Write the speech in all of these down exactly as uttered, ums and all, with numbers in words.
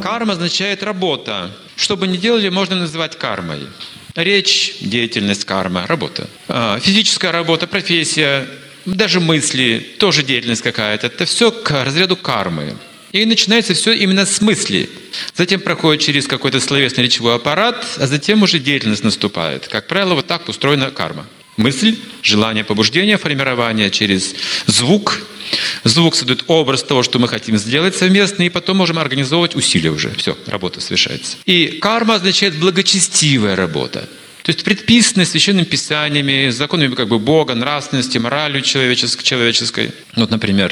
Карма означает работа. Что бы ни делали, можно называть кармой. Речь, деятельность, карма, работа. Физическая работа, профессия, даже мысли, тоже деятельность какая-то. Это все к разряду кармы. И начинается все именно с мысли. Затем проходит через какой-то словесный речевой аппарат, а затем уже деятельность наступает. Как правило, вот так устроена карма. Мысль, желание, побуждение, формирование через звук. Звук создает образ того, что мы хотим сделать совместно, и потом можем организовывать усилия уже. Все, работа совершается. И карма означает благочестивая работа. То есть предписанные священными писаниями, законами как бы Бога, нравственности, моралью человеческой. человеческой. Вот, например,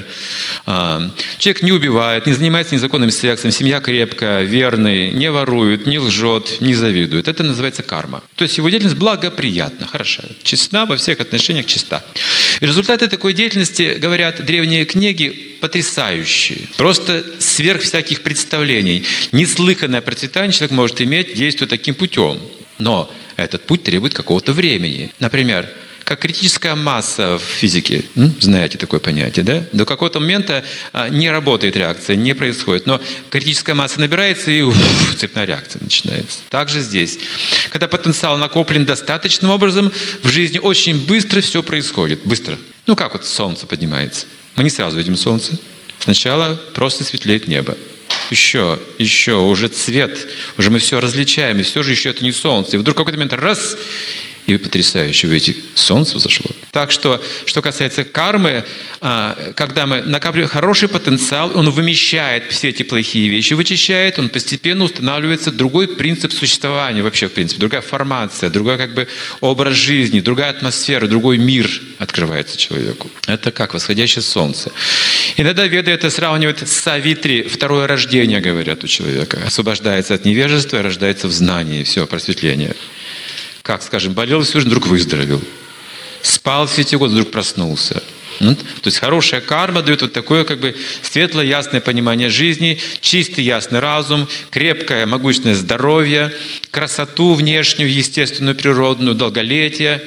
человек не убивает, не занимается незаконным сексом, семья крепкая, верный, не ворует, не лжет, не завидует. Это называется карма. То есть его деятельность благоприятна, хороша, честна, во всех отношениях чиста. И результаты такой деятельности, говорят древние книги, потрясающие. Просто сверх всяких представлений. Неслыханное процветание человек может иметь, действуя таким путем. Но этот путь требует какого-то времени. Например, как критическая масса в физике. Знаете такое понятие, да? До какого-то момента не работает реакция, не происходит. Но критическая масса набирается, и уф, цепная реакция начинается. Также здесь. Когда потенциал накоплен достаточным образом, в жизни очень быстро все происходит. Быстро. Ну как вот солнце поднимается. Мы не сразу видим солнце. Сначала просто светлеет небо. Еще, еще, уже цвет, уже мы все различаем, и все же еще это не солнце. И вдруг в какой-то момент раз, и вы потрясающе видите, солнце взошло. Так что, что касается кармы, когда мы накапливаем хороший потенциал, он вымещает все эти плохие вещи, вычищает, он постепенно устанавливается другой принцип существования вообще, в принципе, другая формация, другой как бы образ жизни, другая атмосфера, другой мир открывается человеку. Это как восходящее солнце. Иногда веды это сравнивают с Савитри, второе рождение, говорят, у человека. Освобождается от невежества и рождается в знании, все, просветление. Как, скажем, болел всю жизнь, вдруг выздоровел. Спал все эти годы, вдруг проснулся. То есть хорошая карма дает вот такое как бы светлое, ясное понимание жизни, чистый, ясный разум, крепкое, могущественное здоровье, красоту внешнюю, естественную, природную, долголетие.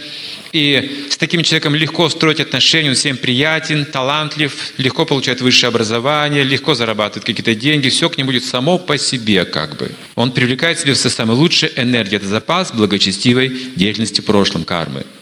И с таким человеком легко строить отношения, он всем приятен, талантлив, легко получает высшее образование, легко зарабатывает какие-то деньги, все к нему будет само по себе как бы. Он привлекает в себе все самое лучшее, энергия – это запас благочестивой деятельности в прошлом кармы.